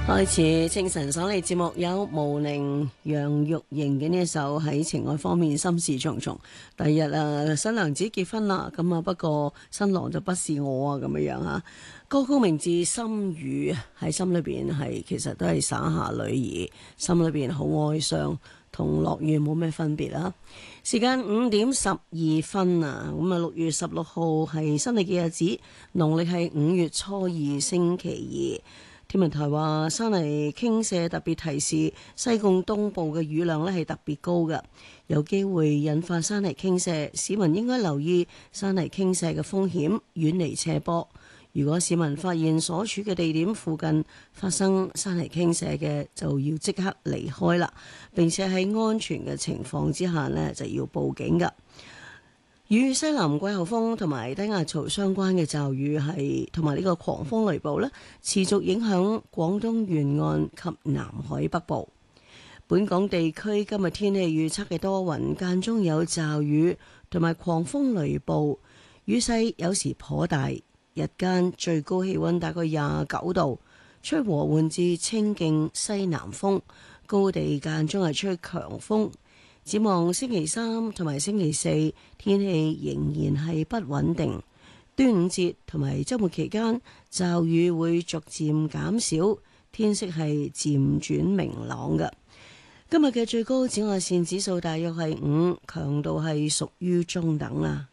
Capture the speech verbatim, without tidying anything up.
開始清晨爽利節目，有毛寧、楊鈺瑩嘅呢一首喺情愛方面心事重重。第日啊，新娘子結婚啦，咁啊不過新郎就不是我啊咁樣樣吓。歌曲名字《心雨》，喺心裏邊係其實都係灑下女兒，心裏邊好哀傷，同落雨冇咩分別啦。時間五點十二分啊，咁啊六月十六號係新曆嘅日子，農曆係五月初二星期二。天文台話山泥傾瀉特別提示，西貢東部嘅雨量呢係特別高嘅，有機會引發山泥傾瀉，市民應該留意山泥傾瀉嘅風險，遠離斜坡。如果市民發現所處嘅地點附近發生山泥傾瀉嘅，就要即刻離開啦，並且喺安全嘅情況之下呢，就要報警㗎。與西南季候風同埋低壓槽相關嘅驟雨係同埋呢個狂風雷暴呢，持續影響廣東沿岸及南海北部。本港地區今日天氣預測嘅多雲，間中有驟雨同埋狂風雷暴，雨勢有時頗大，日間最高氣溫大概廿九度，吹和緩至清勁西南風，高地間中係吹強風。展望星期三同埋星期四，天氣仍然係不穩定。端午節同埋週末期間，驟雨會逐漸減少，天色係漸轉明朗嘅。今日嘅最高紫外線指數大約係五，強度係屬於中等啊。